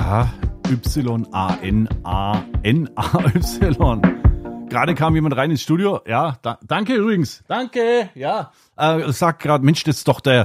Ja, Y-A-N-A-N-A-Y. Gerade kam jemand rein ins Studio. Ja, danke übrigens. Danke, ja. Sagt gerade, Mensch, das ist doch der